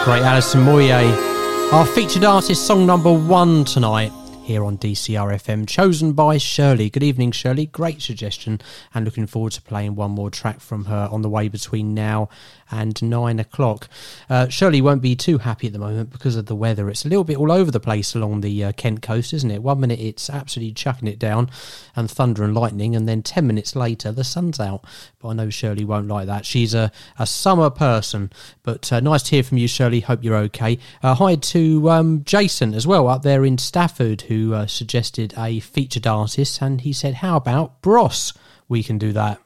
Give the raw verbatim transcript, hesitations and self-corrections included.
Great Alison Moyet, our featured artist, song number one tonight here on D C R F M, chosen by Shirley. Good evening, Shirley. Great suggestion, and looking forward to playing one more track from her on the way between now and nine o'clock. Uh, Shirley won't be too happy at the moment because of the weather. It's a little bit all over the place along the uh, Kent coast, isn't it? One minute it's absolutely chucking it down and thunder and lightning, and then ten minutes later the sun's out. But I know Shirley won't like that. She's a, a summer person. But uh, nice to hear from you, Shirley. Hope you're okay. Uh, hi to um, Jason as well up there in Stafford, who uh, suggested a featured artist, and he said, how about Bros? We can do that.